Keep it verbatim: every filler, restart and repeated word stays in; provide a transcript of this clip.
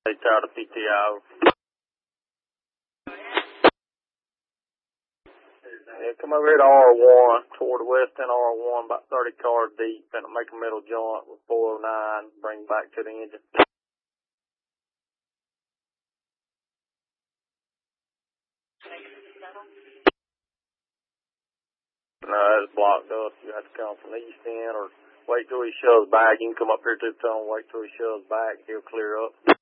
They tired of P T O. Yeah, come over here to R one, toward the west end R one, about thirty cars deep, and make a middle joint with four oh nine, bring back to the engine. No, it's blocked up. You have to come from the east end or wait till he shoves back. You can come up here to the tunnel, wait till he shoves back. He'll clear up.